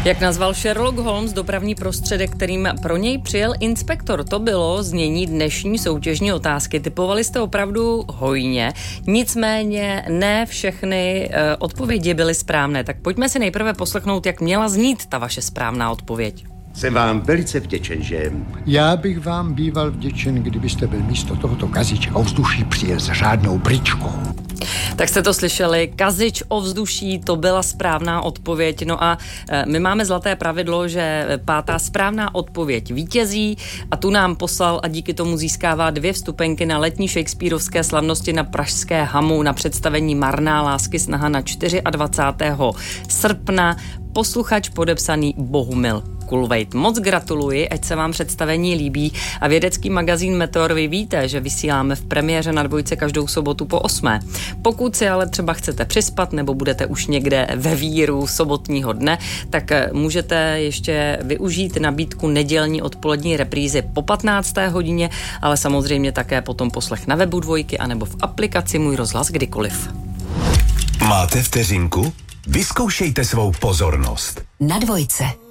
Jak nazval Sherlock Holmes dopravní prostředek, kterým pro něj přijel inspektor? To bylo znění dnešní soutěžní otázky. Typovali jste opravdu hojně, nicméně ne všechny odpovědi byly správné. Tak pojďme si nejprve poslechnout, jak měla znít ta vaše správná odpověď. Jsem vám velice vděčen, že... Já bych vám býval vděčen, kdybyste byl místo tohoto kaziče ovzduší přijel s řádnou bričkou. Tak jste to slyšeli, kazič ovzduší, to byla správná odpověď. No a my máme zlaté pravidlo, že pátá správná odpověď vítězí a tu nám poslal a díky tomu získává 2 vstupenky na letní shakespearovské slavnosti na pražské Hamu na představení Marná lásky snaha na 24. srpna. Posluchač podepsaný Bohumil Kulvejt. Moc gratuluji, ať se vám představení líbí a vědecký magazín Meteor, vy víte, že vysíláme v premiéře na Dvojce každou sobotu po 8. Pokud si ale třeba chcete přispat nebo budete už někde ve víru sobotního dne, tak můžete ještě využít nabídku nedělní odpolední reprízy po 15. hodině, ale samozřejmě také potom poslech na webu Dvojky anebo v aplikaci Můj rozhlas kdykoliv. Máte vteřinku? Vyzkoušejte svou pozornost. Na Dvojce.